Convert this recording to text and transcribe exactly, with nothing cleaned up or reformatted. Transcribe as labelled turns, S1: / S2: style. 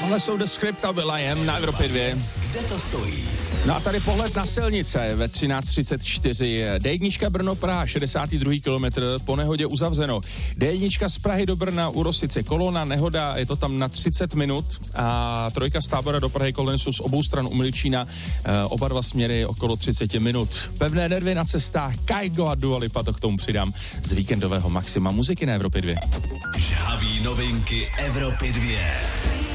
S1: Tohle jsou The Script a Will I Am na Evropě dvě.
S2: Kde to stojí?
S1: No a tady pohled na silnice ve třináct třicet čtyři. D jedna Brno Praha, šedesátý druhý kilometr, po nehodě uzavřeno. D jedna z Prahy do Brna u Rosice, kolona, nehoda, je to tam na třicet minut a trojka z Tábora do Prahy Kolenisu z obou stran u Miličína, oba dva směry okolo třicet minut. Pevné nervy na cestách, Kygo a Dua Lipa, to k tomu přidám z víkendového maxima muziky na Evropě dvě.
S2: Žhavý novinky Evropy dvě.